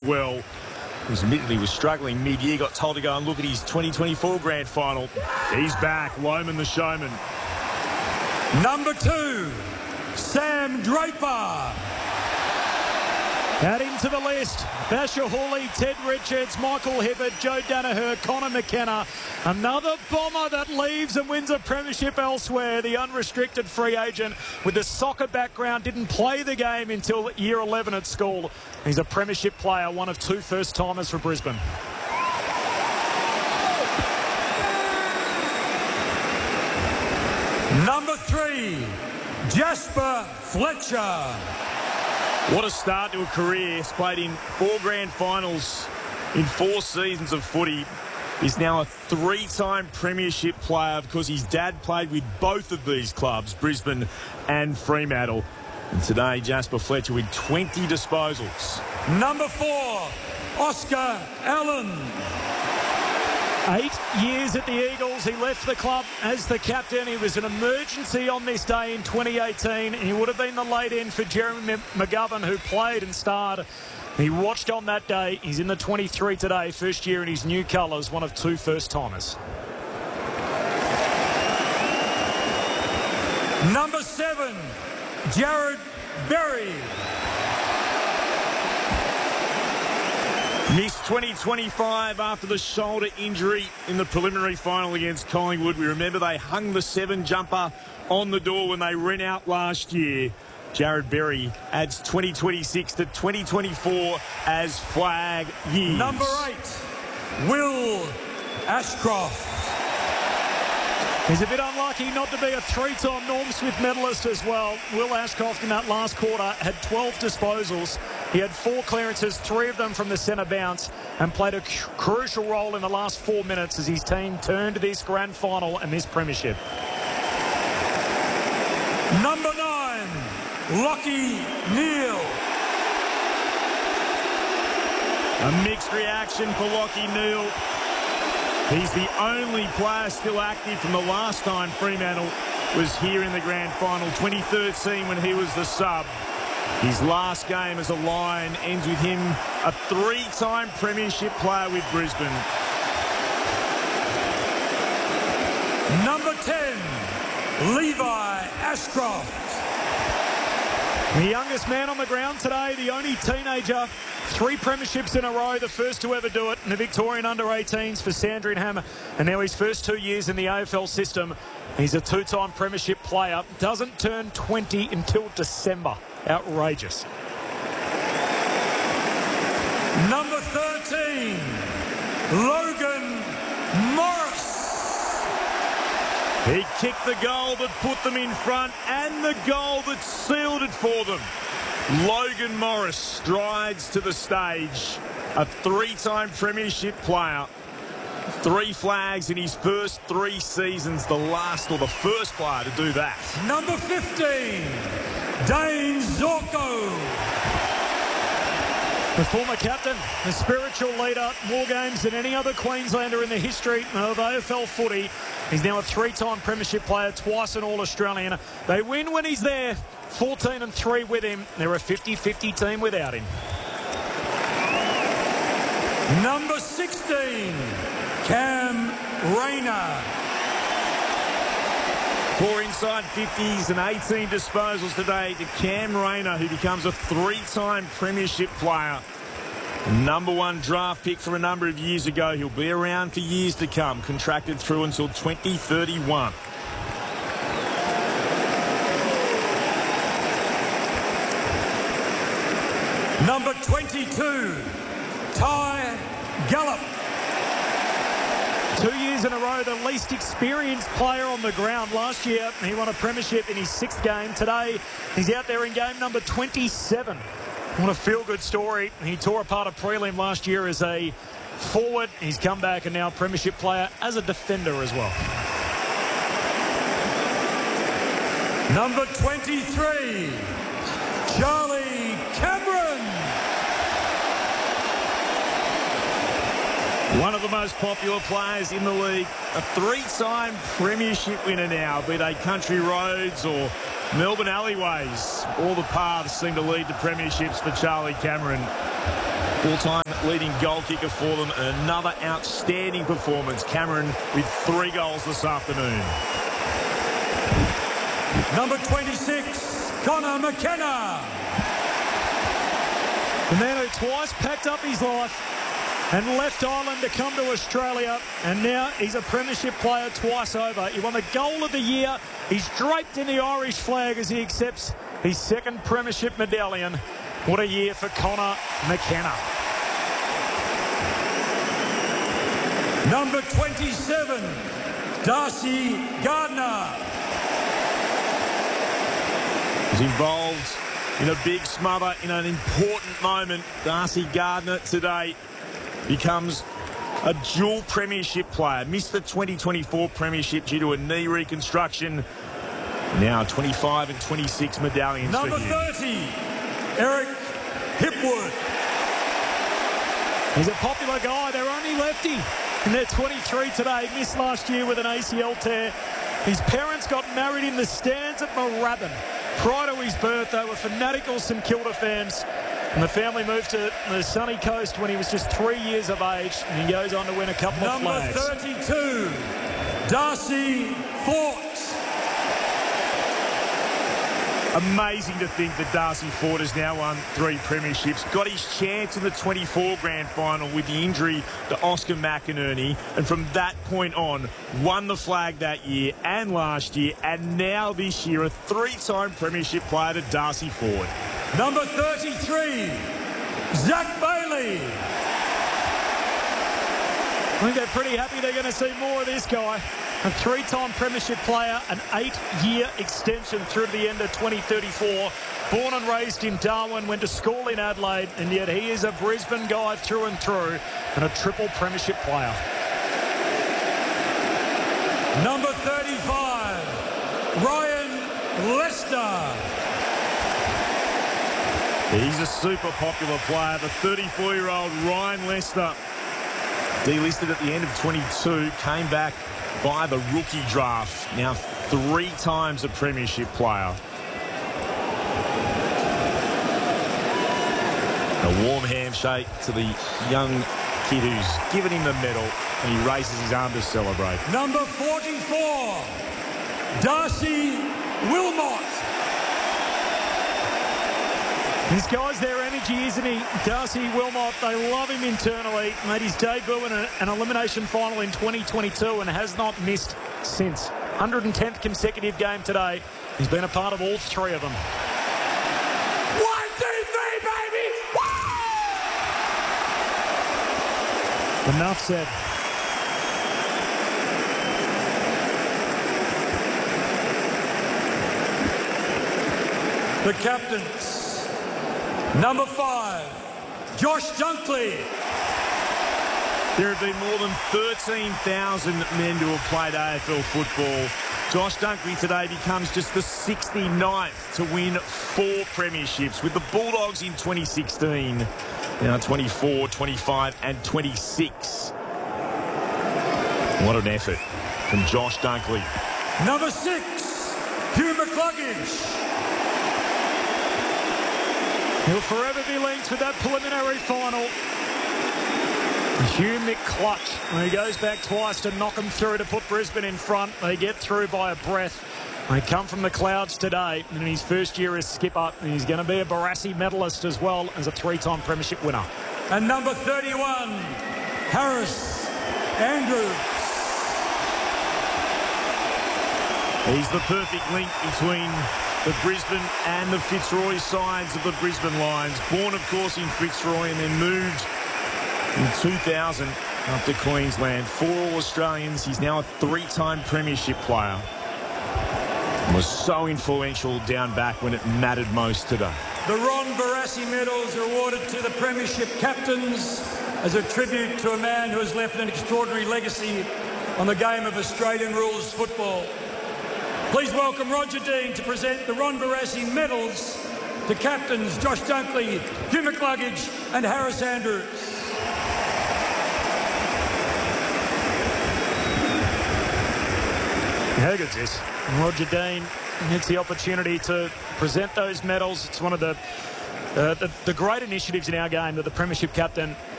well. Admittedly was struggling mid-year, got told to go and look at his 2024 grand final. He's back, Loman the showman. Number 2, Sam Draper. Adding to the list, Basher Hawley, Ted Richards, Michael Hibbert, Joe Danaher, Connor McKenna. Another bomber that leaves and wins a premiership elsewhere. The unrestricted free agent with the soccer background didn't play the game until year 11 at school. He's a premiership player, one of 2 first-timers for Brisbane. Number 3, Jasper Fletcher. What a start to a career. He's played in 4 grand finals in 4 seasons of footy. He's now a 3-time premiership player because his dad played with both of these clubs, Brisbane and Fremantle. And today, Jasper Fletcher with 20 disposals. Number 4, Oscar Allen. 8 years at the Eagles. He left the club as the captain. He was an emergency on this day in 2018. He would have been the late end for Jeremy McGovern, who played and starred. He watched on that day. He's in the 23 today, first year in his new colours, one of 2 first-timers. Number 7, Jared Berry. Missed 2025 after the shoulder injury in the preliminary final against Collingwood. We remember they hung the 7 jumper on the door when they ran out last year. Jared Berry adds 2026 to 2024 as flag years. Number 8, Will Ashcroft. He's a bit unlucky not to be a 3-time Norm Smith medalist as well. Will Ashcroft in that last quarter had 12 disposals. He had 4 clearances, 3 of them from the centre bounce, and played a crucial role in the last 4 minutes as his team turned to this grand final and this premiership. Number 9, Lachie Neale. A mixed reaction for Lachie Neale. He's the only player still active from the last time Fremantle was here in the grand final, 2013, when he was the sub. His last game as a Lion ends with him a 3-time premiership player with Brisbane. Number 10, Levi Ashcroft. The youngest man on the ground today, the only teenager. 3 premierships in a row, the first to ever do it in the Victorian under-18s for Sandringham, and now his first 2 years in the AFL system. He's a 2-time premiership player, doesn't turn 20 until December. Outrageous. Number 13, Logan Morris. He kicked the goal that put them in front and the goal that sealed it for them. Logan Morris strides to the stage, a 3-time premiership player. 3 flags in his first 3 seasons, the first player to do that. Number 15, Dane Zorko. The former captain, the spiritual leader, more games than any other Queenslander in the history of AFL footy. He's now a 3-time premiership player, twice an All-Australian. They win when he's there, 14-3 with him. They're a 50-50 team without him. Number 16, Cam Rayner. 4 inside 50s and 18 disposals today to Cam Rayner, who becomes a 3-time premiership player. Number 1 draft pick from a number of years ago. He'll be around for years to come, contracted through until 2031. Number 22, Ty Gallup. 2 years in a row, the least experienced player on the ground. Last year, he won a premiership in his 6th game. Today, he's out there in game number 27. What a feel-good story. He tore apart a prelim last year as a forward. He's come back and now a premiership player as a defender as well. Number 23, Charlie Cameron. One of the most popular players in the league, a 3-time premiership winner now, be they country roads or Melbourne alleyways. All the paths seem to lead to premierships for Charlie Cameron. Full-time leading goal kicker for them, and another outstanding performance. Cameron with 3 goals this afternoon. Number 26, Connor McKenna. The man who twice packed up his life and left Ireland to come to Australia, and now he's a premiership player twice over. He won the goal of the year. He's draped in the Irish flag as he accepts his second premiership medallion. What a year for Connor McKenna. Number 27, Darcy Gardner. He's involved in a big smother in an important moment. Darcy Gardner today becomes a dual premiership player. Missed the 2024 premiership due to a knee reconstruction. Now 25 and 26 medallions Number for him. 30, Eric Hipwood. He's a popular guy. They're only lefty. And they're 23 today. Missed last year with an ACL tear. His parents got married in the stands at Moorabbin. Prior to his birth, they were fanatical St Kilda fans. And the family moved to the sunny coast when he was just 3 years of age. And he goes on to win a couple of flags. Number 32, Darcy Fort. Amazing to think that Darcy Fort has now won 3 premierships. Got his chance in the 24 grand final with the injury to Oscar McInerney. And from that point on, won the flag that year and last year. And now this year, a 3-time premiership player to Darcy Fort. Number 33, Zach Bailey. I think they're pretty happy they're going to see more of this guy. A 3-time premiership player, an 8-year extension through to the end of 2034. Born and raised in Darwin, went to school in Adelaide, and yet he is a Brisbane guy through and through, and a triple premiership player. Number 35, Ryan Lester. He's a super popular player. The 34-year-old Ryan Lester, delisted at the end of 22, came back via the rookie draft. Now 3 times a premiership player. A warm handshake to the young kid who's given him the medal, and he raises his arm to celebrate. Number 44, Darcy Wilmot. This guy's their energy, isn't he? Darcy Wilmot, they love him internally. Made his debut in an elimination final in 2022 and has not missed since. 110th consecutive game today. He's been a part of all 3 of them. 1, 2, 3, baby! Woo! Enough said. The captains. Number 5, Josh Dunkley. There have been more than 13,000 men who have played AFL football. Josh Dunkley today becomes just the 69th to win 4 premierships, with the Bulldogs in 2016, now 24, 25 and 26. What an effort from Josh Dunkley. Number 6, Hugh McCluggage. He'll forever be linked with that preliminary final. Hugh McClutch. He goes back twice to knock them through to put Brisbane in front. They get through by a breath. They come from the clouds today in his first year as skipper. And he's going to be a Barassi medalist as well as a 3-time premiership winner. And number 31, Harris Andrews. He's the perfect link between the Brisbane and the Fitzroy sides of the Brisbane Lions. Born, of course, in Fitzroy and then moved in 2000 up to Queensland. 4 All-Australians. He's now a 3-time premiership player. And was so influential down back when it mattered most today. The Ron Barassi medals are awarded to the premiership captains as a tribute to a man who has left an extraordinary legacy on the game of Australian rules football. Please welcome Roger Dean to present the Ron Barassi medals to captains Josh Dunkley, Hugh McCluggage and Harris Andrews. How good's this? Roger Dean gets the opportunity to present those medals. It's one of the The great initiatives in our game that the Premiership captain